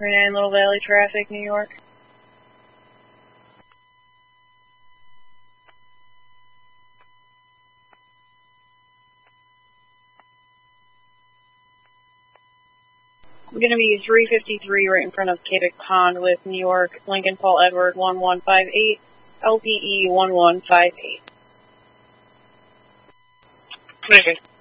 39 Little Valley traffic, New York. I'm going to be 353 right in front of Kadick Pond with New York, Lincoln Paul Edward 1158, LPE 1158. Okay.